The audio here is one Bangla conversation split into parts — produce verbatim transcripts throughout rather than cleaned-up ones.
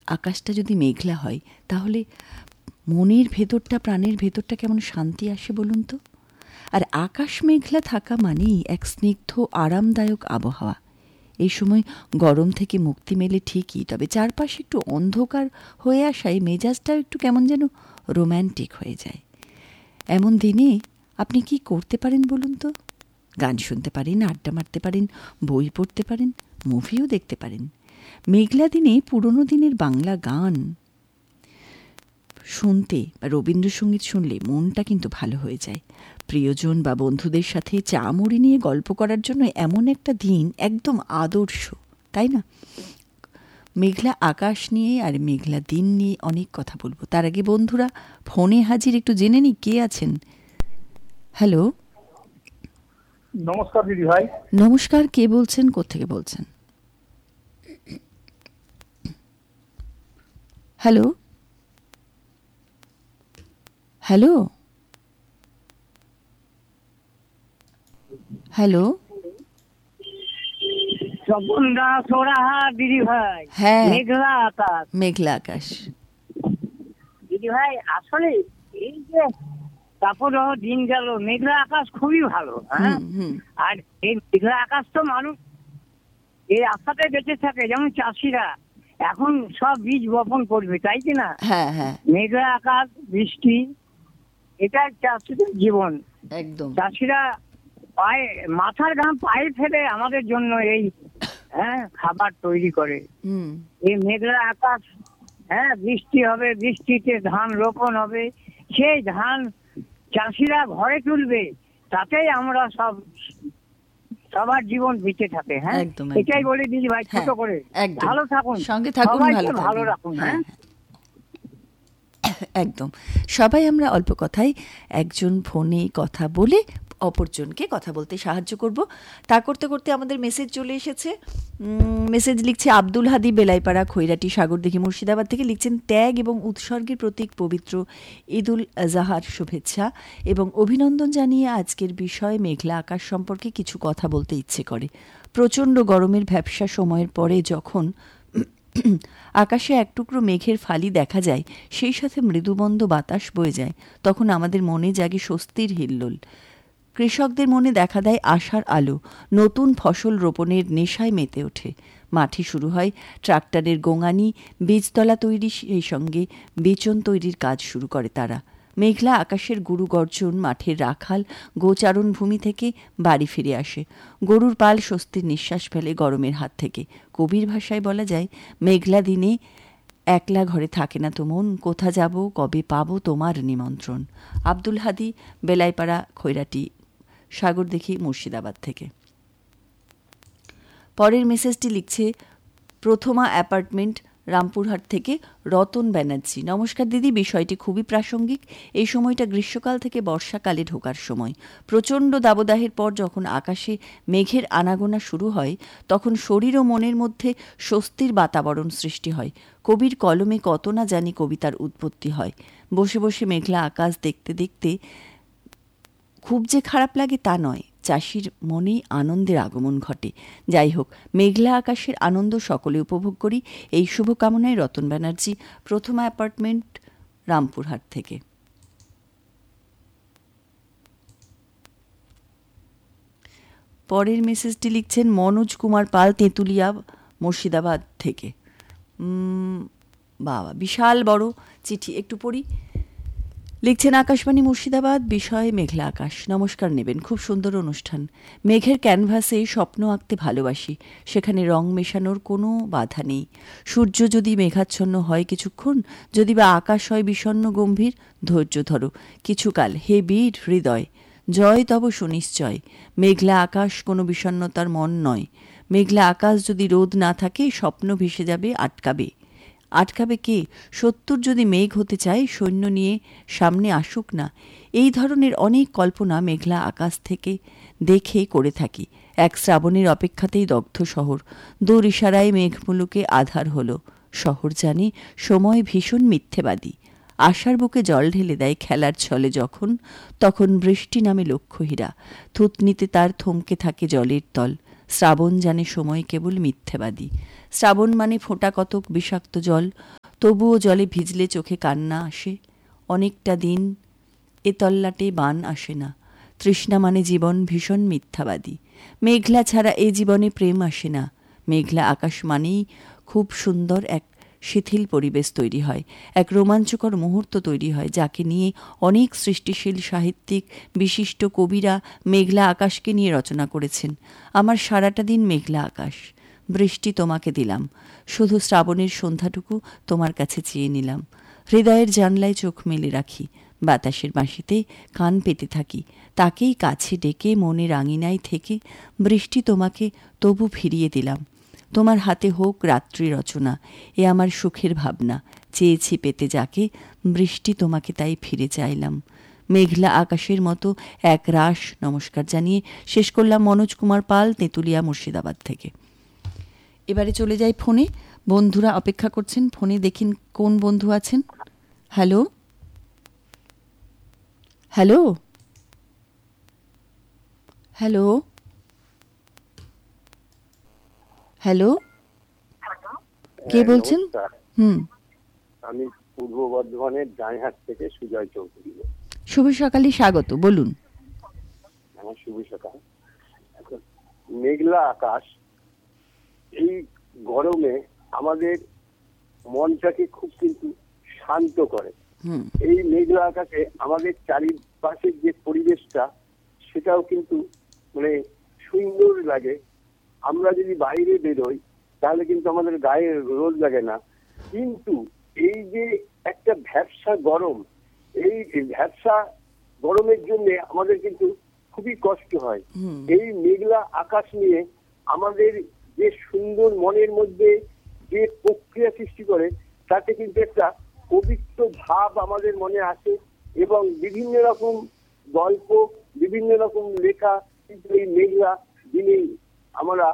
আকাশটা যদি মেঘলা হয় তাহলে মনের ভেতরটা, প্রাণের ভেতরটা কেমন শান্তি আসে বলুন তো। আর আকাশ মেঘলা থাকা মানেই এক স্নিগ্ধ আরামদায়ক আবহাওয়া। এই সময় গরম থেকে মুক্তি মেলে ঠিকই, তবে চারপাশে একটু অন্ধকার হয়ে আসায় মেজাজটাও একটু কেমন যেন রোম্যান্টিক হয়ে যায়। এমন দিনে আপনি কি করতে পারেন বলুন তো? গান শুনতে পারেন, আড্ডা মারতে পারেন, বই পড়তে পারেন, মুভিও দেখতে পারেন। মেঘলা দিনে পুরনো দিনের বাংলা গান শুনতে বা রবীন্দ্রসঙ্গীত শুনলে মনটা কিন্তু ভালো হয়ে যায়। প্রিয়জন বা বন্ধুদের সাথে চা মুড়ি নিয়ে গল্প করার জন্য এমন একটা দিন একদম আদর্শ, তাই না? মেঘলা আকাশ নিয়ে আর মেঘলা দিন নিয়ে অনেক কথা বলবো। তার আগে বন্ধুরা ফোনে হাজির, একটু জেনে নি কে আছেন। হ্যালো, নমস্কার দিদি ভাই। নমস্কার, কে বলছেন, কোত্থেকে বলছেন? Hello hello hello Swapan Das ওরাহার দিদি ভাই। হ্যাঁ, মেঘলা আকাশ। মেঘলা আকাশ দিদি ভাই, আসলে এই যে তারপরে দিন গেল, মেঘলা আকাশ খুবই ভালো। হ্যাঁ, আর এই মেঘলা আকাশ তো মানুষ এই আশাতে বেঁচে থাকে, যেমন চাষিরা এখন সব বীজ বপন করবে, তাই কি না? হ্যাঁ হ্যাঁ, মেঘলা আকাশ, বৃষ্টি, এটা চাষিদের জীবন। একদম। চাষিরা পায়ে মাথার ঘাম পায়ে ফেলে আমাদের জন্য এই হ্যাঁ খাবার তৈরি করে। এই মেঘলা আকাশ, হ্যাঁ বৃষ্টি হবে, বৃষ্টিতে ধান রোপণ হবে, সেই ধান চাষিরা ঘরে তুলবে, তাতেই আমরা সব সবার জীবন বেঁচে থাকে। হ্যাঁ, এটাই বলে দিদি ভাই ছোট করে। ভালো থাকুন, সঙ্গে থাকুন, ভালো রাখুন। হ্যাঁ, একদম। সবাই আমরা অল্প কথায় একজন ফোনে কথা বলে অপরজনকে কথা বলতে সাহায্য করব। তা করতে করতে আমাদের মেসেজ চলে এসেছে। মেসেজ লিখছে আব্দুল হাদি, বেলাইপাড়া, খৈরাটি, সাগরদিঘি, মুর্শিদাবাদ থেকে। লিখছেন, ত্যাগ এবং উৎসর্গের প্রতীক পবিত্র ঈদুল আজহার শুভেচ্ছা এবং অভিনন্দন জানিয়ে আজকের বিষয় মেঘলা আকাশ সম্পর্কে কিছু কথা বলতে ইচ্ছে করে। প্রচণ্ড গরমের ভ্যাপসা সময়ের পরে যখন আকাশে এক টুকরো মেঘের ফালি দেখা যায়, সেই সাথে মৃদুবন্ধ বাতাস বয়ে যায়, তখন আমাদের মনে জাগে স্বস্তির হিল্লোল। কৃষকদের মনে দেখা দেয় আশার আলো, নতুন ফসল রোপণের নেশায় মেতে ওঠে। মাঠে শুরু হয় ট্রাক্টরের গোঙানি, বীজতলা তৈরি, সেই সঙ্গে বেচন তৈরির কাজ শুরু করে তারা। মেঘলা আকাশের গুরু গর্জন, মাঠের রাখাল গোচারণ ভূমি থেকে বাড়ি ফিরে আসে। গরুর পাল স্বস্তির নিঃশ্বাস ফেলে গরমের হাত থেকে। কবির ভাষায় বলা যায়, মেঘলা দিনে একলা ঘরে থাকে না তো মন, কোথা যাব, কবে পাবো তোমার নিমন্ত্রণ। আব্দুল হাদি, বেলাইপাড়া, খৈরাটি, সাগরদিঘি, মুর্শিদাবাদ থেকে। পরের মেসেজটি লিখছে প্রথমা অ্যাপার্টমেন্ট, রামপুরহাট থেকে রতন ব্যানার্জি। নমস্কার দিদি, বিষয়টি খুবই প্রাসঙ্গিক। এই সময়টা গ্রীষ্মকাল থেকে বর্ষাকালে ঢোকার সময়। প্রচণ্ড দাবদাহের পর যখন আকাশে মেঘের আনাগোনা শুরু হয়, তখন শরীর ও মনের মধ্যে স্বস্তির বাতাবরণ সৃষ্টি হয়। কবির কলমে কত না জানি কবিতার উৎপত্তি হয়। বসে বসে মেঘলা আকাশ দেখতে দেখতে খুব যে খারাপ লাগে তা নয়, চাষির মনেই আনন্দের আগমন ঘটে। যাই হোক, মেঘলা আকাশের আনন্দ সকলে উপভোগ করি, এই শুভকামনায় রতন ব্যানার্জি, প্রথমা অ্যাপার্টমেন্ট, রামপুরহাট থেকে। পরের মেসেজটি লিখছেন মনোজ কুমার পাল, তেঁতুলিয়া, মুর্শিদাবাদ থেকে। বাবা, বিশাল বড় চিঠি, একটু পড়ি। লিখছেন, আকাশবাণী মুর্শিদাবাদ, বিষয় মেঘলা আকাশ। নমস্কার নেবেন, খুব সুন্দর অনুষ্ঠান। মেঘের ক্যানভাসে স্বপ্ন আঁকতে ভালোবাসি, সেখানে রং মেশানোর কোনো বাধা নেই। সূর্য যদি মেঘাচ্ছন্ন হয় কিছুক্ষণ, যদি বা আকাশ হয় বিষণ্ণ গম্ভীর, ধৈর্য ধরো কিছুকাল, হে বীর হৃদয়, জয় তব সুনিশ্চয়। মেঘলা আকাশ কোনো বিষণ্ণতার মন নয়। মেঘলা আকাশ যদি রোদ না থাকে, স্বপ্ন ভেসে যাবে, আটকাবে। আটকাবে কে? সত্তর যদি মেঘ হতে চায়, সৈন্য নিয়ে সামনে আসুক না। এই ধরনের অনেক কল্পনা মেঘলা আকাশ থেকে দেখে করে থাকি। এক শ্রাবণের অপেক্ষাতেই দগ্ধ শহর, দূর ইশারায় মেঘমুলুকে আধার হলো। শহর জানে সময় ভীষণ মিথ্যেবাদী, আশার বুকে জল ঢেলে দেয় খেলার ছলে যখন, তখন বৃষ্টি নামে লক্ষ্যহীরা, থুতনিতে তার থমকে থাকে জলের তল। শ্রাবণ জানে সময় কেবল মিথ্যেবাদী। শ্রাবণ মানে ফোঁটা কতক বিষাক্ত জল, তবুও জলে ভিজলে চোখে কান্না আসে। অনেকটা দিন এ তল্লাটে বান আসে না। তৃষ্ণা মানে জীবন ভীষণ মিথ্যাবাদী। মেঘলা ছাড়া এ জীবনে প্রেম আসে না। মেঘলা আকাশ মানেই খুব সুন্দর এক শিথিল পরিবেশ তৈরি হয়, এক রোমাঞ্চকর মুহূর্ত তৈরি হয়, যাকে নিয়ে অনেক সৃষ্টিশীল সাহিত্যিক বিশিষ্ট কবিরা মেঘলা আকাশকে নিয়ে রচনা করেছেন। আমার সারাটা দিন মেঘলা আকাশ। বৃষ্টি তোমাকে দিলাম, শুধু শ্রাবণের সন্ধ্যাটুকু তোমার কাছে চেয়ে নিলাম। হৃদয়ের জানলায় চোখ মেলে রাখি, বাতাসের বাঁশিতে কান পেতে থাকি, তাকেই কাছে ডেকে মনের আঙিনায় থেকে বৃষ্টি তোমাকে তবু ফিরিয়ে দিলাম। তোমার হাতে হোক রাত্রি রচনা, এ আমার সুখের ভাবনা। চেয়েছি পেতে যাকে, বৃষ্টি তোমাকে তাই ফিরে চাইলাম। মেঘলা আকাশের মতো এক রাস নমস্কার জানিয়ে শেষ করলাম মনোজ কুমার পাল, তেঁতুলিয়া, মুর্শিদাবাদ থেকে। এবারে চলে যাই ফোনে। বন্ধুরা অপেক্ষা করছেন, ফোনে দেখিন কোন বন্ধু আছেন। হ্যালো হ্যালো হ্যালো হ্যালো কে বলছেন? হুম, আমি পূর্ব বর্ধমানের ডাইহাট থেকে সুজয় চৌধুরী। শুভ সকালে স্বাগত, বলুন। আমার শুভ সকাল। এখন মেঘলা আকাশ, এই গরমে আমাদের মনটাকে খুব কিন্তু শান্ত করে। এই মেঘলা আকাশে আমাদের চারিপাশের যে পরিবেশটা, সেটাও কিন্তু মানে সুন্দর লাগে। আমরা যদি বাইরে বেরোই তাহলে কিন্তু আমাদের গায়ে রোদ লাগে না। কিন্তু এই যে একটা ভ্যাপসা গরম, এই ভ্যাপসা গরমের জন্য আমাদের কিন্তু খুবই কষ্ট হয়। এই মেঘলা আকাশ নিয়ে আমাদের যে সুন্দর মনের মধ্যে যে প্রক্রিয়া সৃষ্টি করে, তাতে কিন্তু একটা পবিত্র ভাব আমাদের মনে আসে এবং বিভিন্ন রকম গল্প, বিভিন্ন রকম লেখা কিন্তু এই মেঘলা দিনে আমরা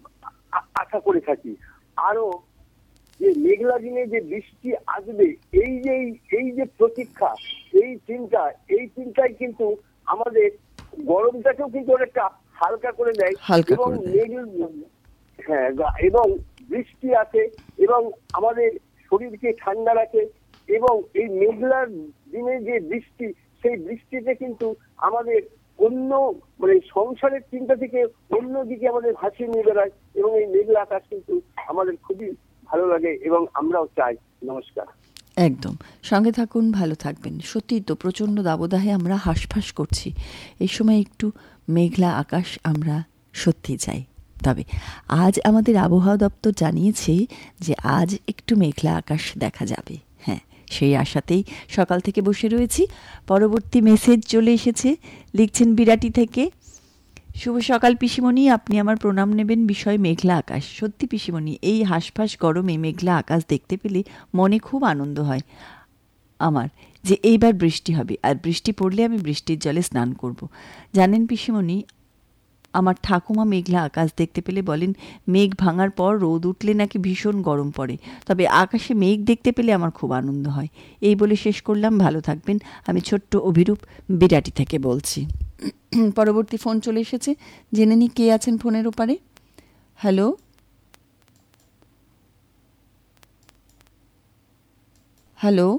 আশা করে থাকি। আরো যে মেঘলা দিনে যে বৃষ্টি আসবে, এই যে এই যে প্রতীক্ষা, এই চিন্তা, এই চিন্তায় কিন্তু আমাদের গরমটাকেও কিন্তু অনেকটা হালকা করে দেয় এবং মেঘ, হ্যাঁ, এবং বৃষ্টি আসে এবং আমাদের শরীরকে ঠান্ডা রাখে। এবং এই মেঘলার দিনে যে বৃষ্টি, সেই বৃষ্টিতে কিন্তু আমাদের অন্য মানে সংসারের চিন্তা থেকে অন্যদিকে আমাদের ভাসিয়ে নিয়ে বেড়ায় এবং এই মেঘলা আকাশ কিন্তু আমাদের খুবই ভালো লাগে এবং আমরাও চাই। নমস্কার। একদম সঙ্গে থাকুন, ভালো থাকবেন। সত্যি তো প্রচণ্ড দাবদাহে আমরা হাঁসফাঁস করছি, এই সময় একটু মেঘলা আকাশ আমরা সত্যি চাই। তবে আজ আমাদের আবহাওয়া দপ্তর জানিয়েছে যে আজ একটু মেঘলা আকাশ দেখা যাবে। হ্যাঁ, সেই আশাতেই সকাল থেকে বসে রয়েছি। পরবর্তী মেসেজ চলে এসেছে, লিখছেন বিরাটি থেকে। শুভ সকাল পিসিমণি, আপনি আমার প্রণাম নেবেন, বিষয় মেঘলা আকাশ। সত্যি পিসিমণি, এই হাঁসফাঁস গরমে মেঘলা আকাশ দেখতে পেলে মনে খুব আনন্দ হয় আমার, যে এইবার বৃষ্টি হবে, আর বৃষ্টি পড়লে আমি বৃষ্টির জলে স্নান করব। জানেন পিসিমণি, আমার ঠাকুমা মেঘলা আকাশ দেখতে পেলে বলেন মেঘ ভাঙার পর রোদ উঠলে নাকি ভীষণ গরম পড়ে, তবে আকাশে মেঘ দেখতে পেলে আমার খুব আনন্দ হয়। এই বলে শেষ করলাম, ভালো থাকবেন। আমি ছোট্ট অভিরূপ বিরাটি থেকে বলছি। পরবর্তী ফোন চলে এসেছে, জেনে নি কে আছেন ফোনের ওপারে। হ্যালো হ্যালো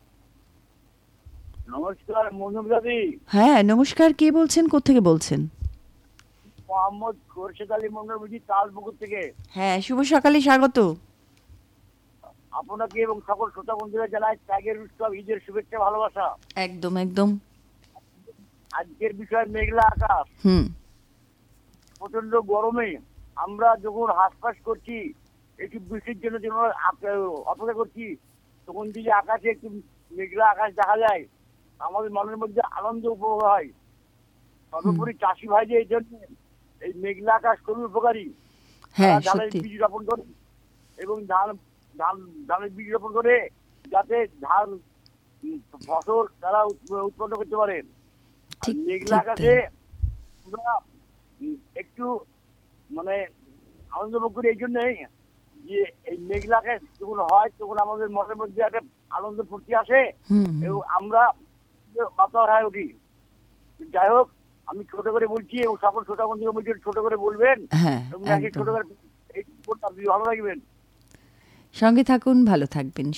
নমস্কার মনুদাদি। হ্যাঁ নমস্কার, কে বলছেন, কোত্থেকে বলছেন? মোহাম্মদ খোরশেদ আলী মন্ডলবুজি, তালপুকুর থেকে। হ্যাঁ, শুভ সকালে স্বাগত আপনাকে এবং সকল শ্রোতা বন্ধুরা জানাই ত্যাগের উৎসব, ঈদের শুভেচ্ছা, ভালোবাসা। একদম একদম। আজকের বিষয় মেঘলা আকাশ। হুম, প্রচন্ড গরমে আমরা যখন হাঁসফাঁস করছি, একটু বৃষ্টির জন্য যখন অপেক্ষা করছি, তখন যদি আকাশে একটু মেঘলা আকাশ দেখা যায়, আমাদের মনের মধ্যে আনন্দ উপভোগ হয়। সর্বোপরি চাষি ভাইদের এই জন্য এই মেঘলা আকাশ খুবই উপকারী। ধানের বীজ রোপণ করে এবং ধান ধান ধানের বীজ রোপণ করে যাতে ধান ফসল তারা উৎপন্ন করতে পারে। মেঘলা আকাশে আমরা একটু মানে আনন্দ উপভোগ করি এই জন্যই যে এই মেঘলা আকাশ যখন হয় তখন আমাদের মনের মধ্যে একটা আনন্দ ফুর্তি আসে এবং আমরা বাতাবর হয়ে উঠি। যাই হোক, আমি ছোট করে বলছি এবং সকল শ্রোতা বন্ধুকে বলছি ছোট করে বলবেন। হ্যাঁ, ছোট করে এই ভালো লাগবেন। সঙ্গে থাকুন, ভালো থাকবেন।